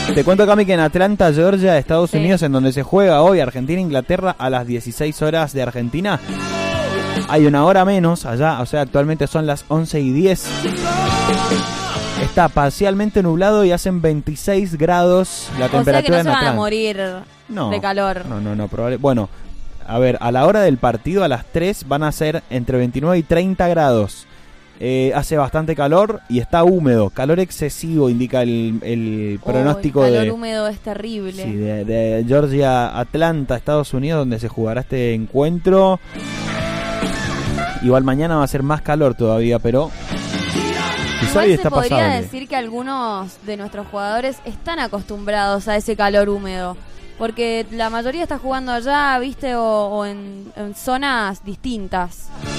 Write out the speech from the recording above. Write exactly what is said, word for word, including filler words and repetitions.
Te cuento, Cami, que en Atlanta, Georgia, Estados Sí. Unidos, en donde se juega hoy Argentina-Inglaterra a las dieciséis horas de Argentina, hay una hora menos allá, o sea, actualmente son las once y diez. Está parcialmente nublado y hacen veintiséis grados la O sea que temperatura no en se van a Atlanta. morir No, de calor. No, no, no, probable. Bueno, a ver, a la hora del partido, a las tres, van a ser entre veintinueve y treinta grados. Eh, hace bastante calor y está húmedo. Calor excesivo, indica el, el pronóstico Oh, el calor de, húmedo es terrible. sí, de, de Georgia, Atlanta, Estados Unidos, donde se jugará este encuentro. Igual mañana va a ser más calor todavía, pero quizá Igual hoy se está podría pasable. decir que algunos de nuestros jugadores están acostumbrados a ese calor húmedo. Porque la mayoría está jugando allá, viste, o, o en, en zonas distintas.